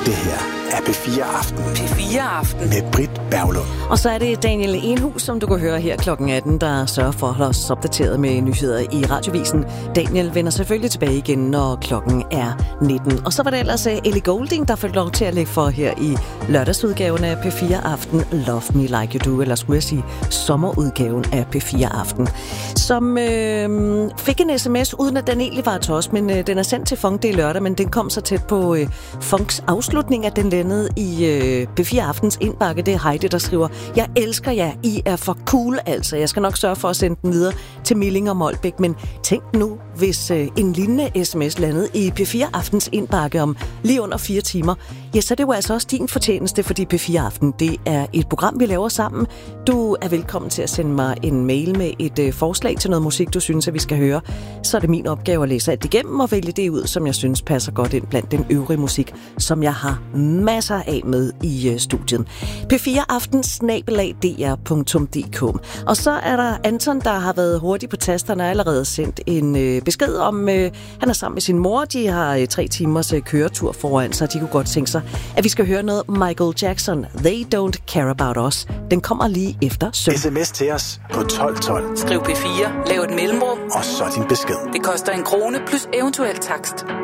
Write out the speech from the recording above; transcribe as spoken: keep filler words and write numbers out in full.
Det her er P fire Aften. P fire Aften. Med Britt Berglund. Og så er det Daniel Enhus, som du kan høre her klokken atten, der sørger for at holde os opdateret med nyheder i Radiovisen. Daniel vender selvfølgelig tilbage igen, når klokken er nitten. Og så var det ellers Ellie Goulding, der fik lov til at lægge for her i lørdagsudgaven af P fire Aften. Love Me Like You Do, eller skulle jeg sige sommerudgaven af P fire Aften. Som øh, fik en sms, uden at den egentlig var til os, men øh, den er sendt til Funk, det er lørdag, men den kom så tæt på øh, Funks afslutning, at den landede i øh, P fire Aftens indbakke. Det er Heidi, der skriver: jeg elsker jer, I er for cool, altså. Jeg skal nok sørge for at sende den videre til Milling og Molbæk, men tænk nu, hvis øh, en lignende sms landede i P fire Aftens indbakke om lige under fire timer. Ja, så er det jo altså også din fortjeneste, fordi P fire Aften, det er et program, vi laver sammen. Du er velkommen til at sende mig en mail med et øh, forslag til noget musik, du synes, at vi skal høre. Så er det min opgave at læse alt igennem og vælge det ud, som jeg synes passer godt ind blandt den øvrige musik, som jeg har masser af med i øh, studiet. P fire Aften snabel-a d r punktum d k. Og så er der Anton, der har været hurtig på tasterne og allerede sendt en øh, besked om, øh, han er sammen med sin mor. De har øh, tre timers øh, køretur foran sig. De kunne godt tænke sig, at vi skal høre noget Michael Jackson. They Don't Care About Us. Den kommer lige efter søn. sms til os på tolv tolv. Skriv P fire, lav et mellemrum, Og så din besked. det koster en krone plus eventuel takst.